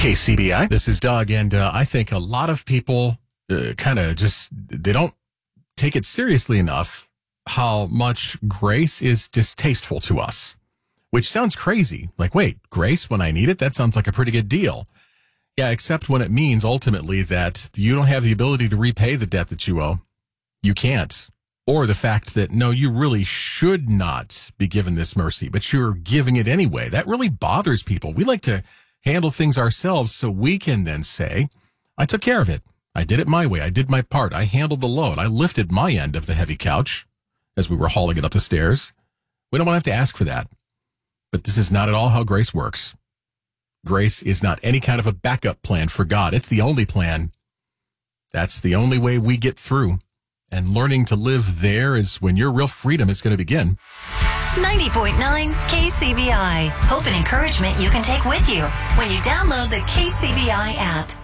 KCBI. This is Doug, and I think a lot of people they don't take it seriously enough how much grace is distasteful to us, which sounds crazy. Like, wait, grace when I need it? That sounds like a pretty good deal. Yeah, except when it means ultimately that you don't have the ability to repay the debt that you owe. You can't. Or the fact that, no, you really should not be given this mercy, but you're giving it anyway. That really bothers people. We like to handle things ourselves so we can then say, I took care of it. I did it my way. I did my part. I handled the load. I lifted my end of the heavy couch as we were hauling it up the stairs. We don't want to have to ask for that. But this is not at all how grace works. Grace is not any kind of a backup plan for God. It's the only plan. That's the only way we get through. And learning to live there is when your real freedom is going to begin. 90.9 KCBI. Hope and encouragement you can take with you when you download the KCBI app.